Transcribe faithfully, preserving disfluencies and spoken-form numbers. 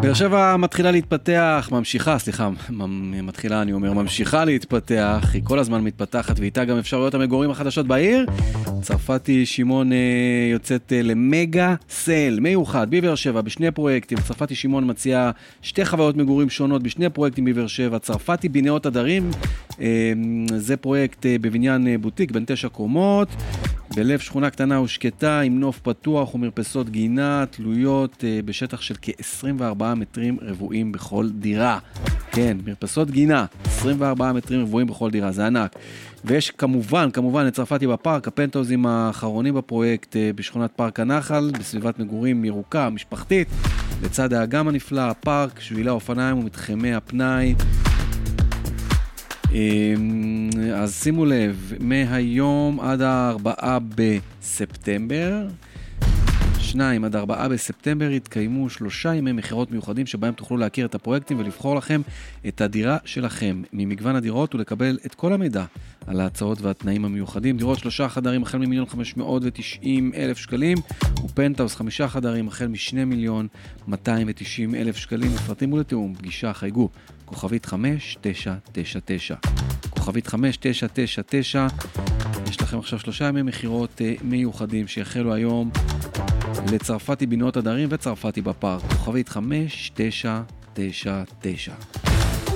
באר שבע מתחילה להתפתח, ממשיכה, סליחה, מתחילה אני אומר, ממשיכה להתפתח, היא כל הזמן מתפתחת, ואיתה גם אפשרויות המגורים החדשות בעיר. צרפתי שמעון יוצאת למגה סל, מיוחד, בבאר שבע, בשני פרויקטים. צרפתי שמעון מציעה שתי חוויות מגורים שונות בשני פרויקטים בבאר שבע. צרפתי בנאות הדרים, זה פרויקט בבניין בוטיק, בין תשע קומות, בלב שכונה קטנה ושקטה, עם נוף פתוח ומרפסות גינה, תלויות בשטח של כ-עשרים וארבעה מטרים רבועים בכל דירה. כן, מרפסות גינה, עשרים וארבעה מטרים רבועים בכל דירה, זה ענק. ויש כמובן, כמובן, את צרפתי בפארק, הפנטהאוזים האחרונים בפרויקט בשכונת פארק הנחל, בסביבת מגורים ירוקה, משפחתית, לצד האגם הנפלא, הפארק, שבילי האופניים ומתחמי הפנאי. אז שימו לב, מהיום עד הארבעה בספטמבר, שניים עד ארבעה בספטמבר יתקיימו שלושה ימי מחירות מיוחדים שבהם תוכלו להכיר את הפרויקטים ולבחור לכם את הדירה שלכם ממגוון הדירות ולקבל את כל המידע על ההצעות והתנאים המיוחדים. דירות שלושה חדרים החל ממיליון חמש מאות ותשעים אלף שקלים ופנטהאוז חמישה חדרים החל משני מיליון מאתיים ותשעים אלף שקלים. לפרטים ולתיאום פגישה חייגו כוכבית חמש תשע תשע תשע, כוכבית חמש תשע תשע תשע. יש לכם עכשיו שלושה ימי מחירות מיוחדים שיחלו היום לצרפתי בנאות הדרים וצרפתי בפארק, כוכבית חמש תשע תשע תשע.